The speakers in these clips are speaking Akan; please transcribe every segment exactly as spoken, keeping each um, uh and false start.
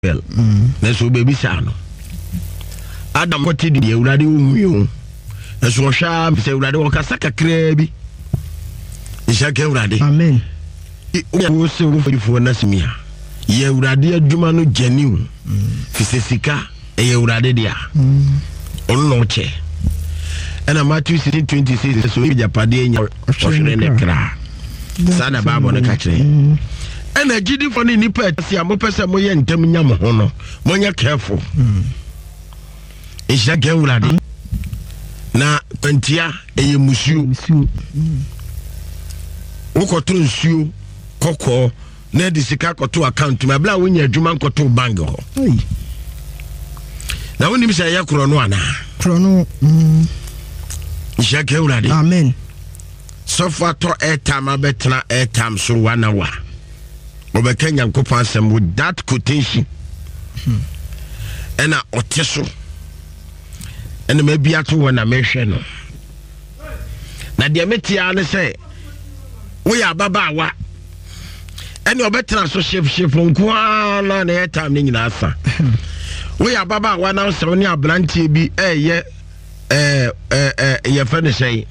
well na so baby sa no Adam ko tidi e urade ohun na so hwa se urade wo kasa kakra bi ishake urade amen wo se wo fo na simia ye urade adwuma no janiu fisesika e urade dia on no che ena Matthew sixteen twenty-six so e japade nya ohwere ne kra sana babo ne kachre ena gidi fo ni nipa ati a mo pese mo ye ntam nya mo ho no mo nya careful ishake urade na pantia eye musuo ukoto nsuo kokko na di sika koto account ma bla wonya adwuma koto bank ho na woni mi say yakro no ana kro no ishake urade amen so far to airtime abetra airtime so one hour obekanya nkopon asem with that quotation ena oteso ena maybe ato wona mehwe no na de metia ne say we ababa wa ena obetra so chef chef nko na na airtime ni nyina asa we ababa wa na so ne abrantie bi eye eh eh eh ye fa ne say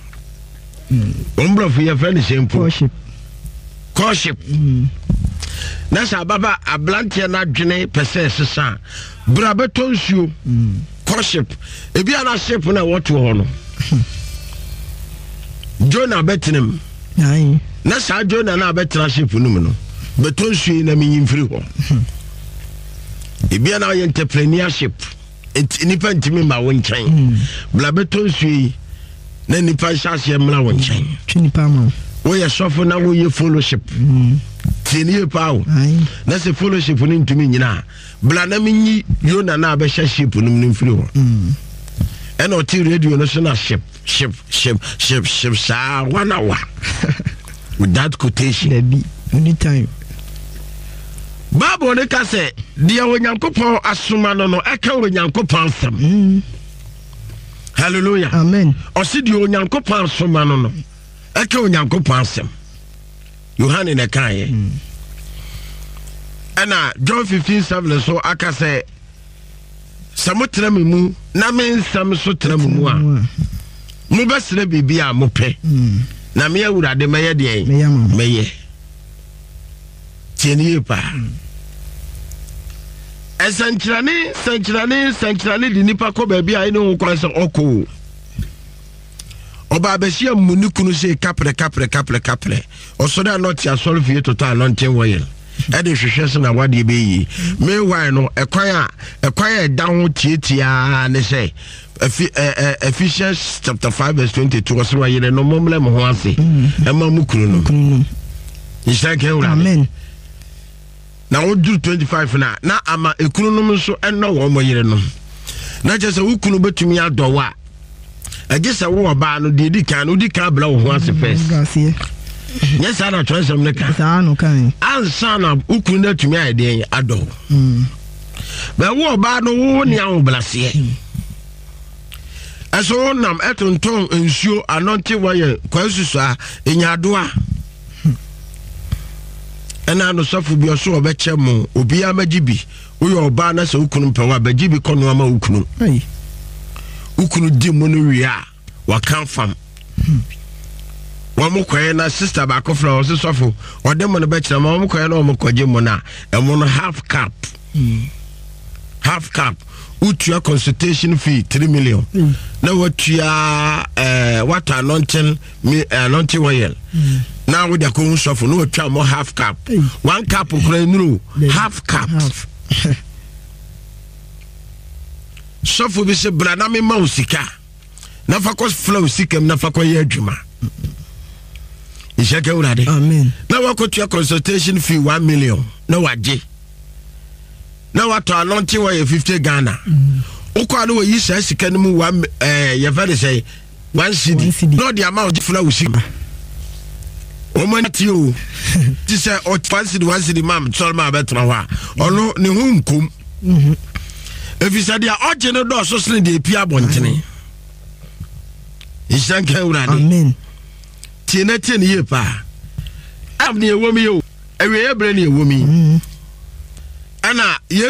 umbro fi ye fa ne say mpo Courtship. Mm. Nasa baba ablantia na dwene pese sesa. Brabeto nsuo. Mm. Courtship. Ebi ana ship na woto ho no. Jonah betinem. Ai. Nasa Jonah na betra ship no no. Beto nsuo na minyi mfiri ho. Ebi ana entrepreneurship. Nipa ntimi ma wo nkyɛn. Brabeto nsuo na nipa hyase mla wo nkyɛn. Twinipa ma. We are suffer now we fellowship. Tini power. That's a fellowship for him to me now. Blanamini, you na be ship in flu. And or tea radio national ship, ship, ship, ship, ship, sa one hour. With that quotation. Baby, anytime. Babo neka say, dear when Yankopo asumano no echo when Yankopo some. Hallelujah. Amen. Or see the Yankopo asumano no. Eke onyankopon asem Yohane ne kan ana John fifteen seven so aka say samotra memu na men sam so tra memu a mo besre bibia mo pe na me awurade meye de meye tienie pa esanchirani sanchirani sanchirani di nipa ko ba bia ine ho kwa se oko Oba besia munikunu se kapre kapre kapre kapre osoda not ya solve total anointing oil e de hwehwe se na wade be yi meanwhile no ekwan a ekwan e da ho tietia ne se Ephesians chapter five verse twenty-two so wayere no momle mo ho ase e ma mukunu no ishake ura amen na odu twenty-five na na ama ekunu no so enno wo mo yere no na je se ukunu betumi adowa Agisa wo ba no de di kan no di kan bla wo ho ase first. Yes ana transam ne kan. Sa no kan. Ansa na ukun na tumi ayede ado. Mm. Ba wo ba no wo ni an blase. Aso nam etonton nsuo anonte waye kwansusu a enyadoa. Ena no sofu bi oso obeche mo obi amagibi. Wo yo ba na se ukun pɛ wa bagibi kono ama ukunu. Ai. Ukunu di monuria wa kan fam wa mo kwaye na sister ba ko fra o se sofo o de mo no be kira ma mo kwaye na o mo kwaje mo na e mo no half cap half cap utua consultation fee three million na watua eh what anointing me anointing oil na we da ko sofo no watua mo half cap one cap kura nuru half cap Sofu bi se brana me ma usika na fakos flow sikem na fakwa ye adwuma ishake urade amen na wakotua consultation fee one million na waje na wato anonti wa ye fifty Ghana ukwa no yi sa sika no mu one eh ye very say one cedi no the amount flow usika o man ti o ti say o one cedi one cedi mam tol ma betra wa ono ne hu nkom mhm If you said, "I ought to do so," so the Pia Bontini. Is thank you, amen. Tina ten year pa. I'm near woman, you. Every brainy woman. ɛna